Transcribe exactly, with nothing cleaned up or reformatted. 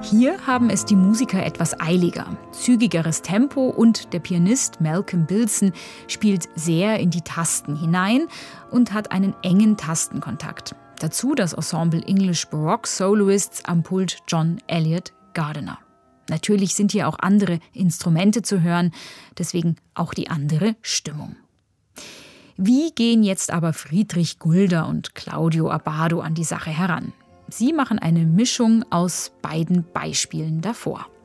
Hier haben es die Musiker etwas eiliger. Zügigeres Tempo und der Pianist Malcolm Bilson spielt sehr in die Tasten hinein und hat einen engen Tastenkontakt. Dazu das Ensemble English Baroque Soloists am Pult John Elliott Gardiner. Natürlich sind hier auch andere Instrumente zu hören, deswegen auch die andere Stimmung. Wie gehen jetzt aber Friedrich Gulder und Claudio Abbado an die Sache heran? Sie machen eine Mischung aus beiden Beispielen davor.